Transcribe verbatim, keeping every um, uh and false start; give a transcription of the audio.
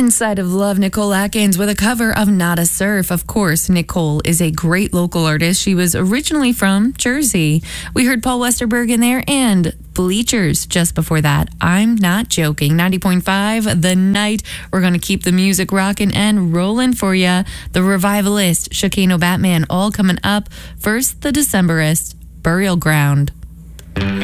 Inside of Love, Nicole Atkins with a cover of Not a Surf. Of course, Nicole is a great local artist. She was originally from Jersey. We heard Paul Westerberg in there and Bleachers just before that. I'm not joking. ninety point five, The Night. We're going to keep the music rocking and rolling for you. The Revivalist, Chicano Batman, all coming up. First, The Decemberists, Burial Ground.